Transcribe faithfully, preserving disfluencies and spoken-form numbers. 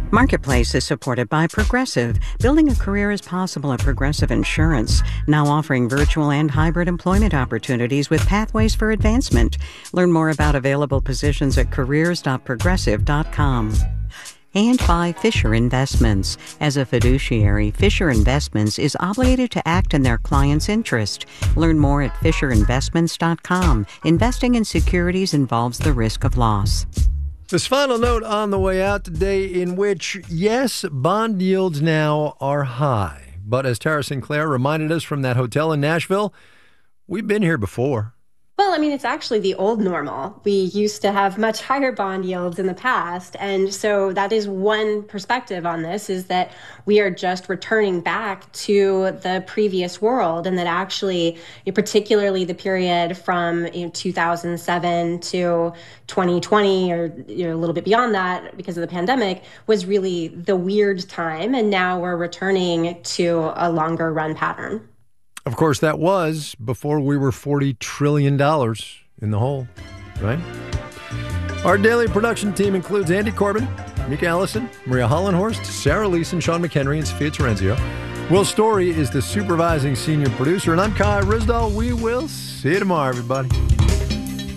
Marketplace is supported by Progressive. Building a career is possible at Progressive Insurance, now offering virtual and hybrid employment opportunities with pathways for advancement. Learn more about available positions at careers dot progressive dot com. And by Fisher Investments. As a fiduciary, Fisher Investments is obligated to act in their client's interest. Learn more at fisher investments dot com. Investing in securities involves the risk of loss. This final note on the way out today, in which, yes, bond yields now are high. But as Tara Sinclair reminded us from that hotel in Nashville, we've been here before. Well, I mean, it's actually the old normal. We used to have much higher bond yields in the past. And so that is one perspective on this, is that we are just returning back to the previous world. And that actually, particularly the period from you know, two thousand seven to twenty twenty, or you know, a little bit beyond that because of the pandemic, was really the weird time. And now we're returning to a longer run pattern. Of course, that was before we were forty trillion dollars in the hole, right? Our daily production team includes Andy Corbin, Mika Allison, Maria Hollenhorst, Sarah Leeson, Sean McHenry, and Sophia Terenzio. Will Story is the supervising senior producer, and I'm Kai Risdall. We will see you tomorrow, everybody.